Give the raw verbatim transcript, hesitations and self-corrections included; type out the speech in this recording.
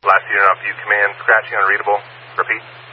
Last unit on view command, scratching unreadable. Repeat.